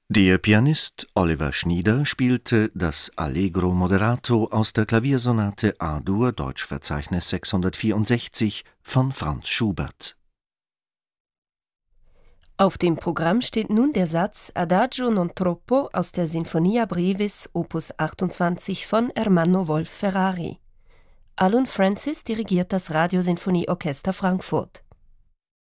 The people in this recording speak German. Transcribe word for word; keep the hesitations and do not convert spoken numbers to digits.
Der Pianist Oliver Schnieder spielte das Allegro moderato aus der Klaviersonate A-Dur Deutschverzeichnis sechshundertvierundsechzig von Franz Schubert. Auf dem Programm steht nun der Satz Adagio non troppo aus der Sinfonia Brevis Opus achtundzwanzig von Ermanno Wolf Ferrari. Alun Francis dirigiert das Radiosinfonieorchester Frankfurt.